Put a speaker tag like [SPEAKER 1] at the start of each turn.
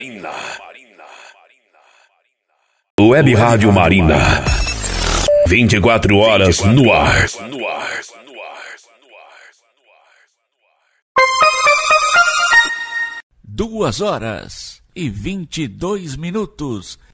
[SPEAKER 1] Web Rádio Marina. 24 horas no ar.
[SPEAKER 2] 2 horas e 22 minutos.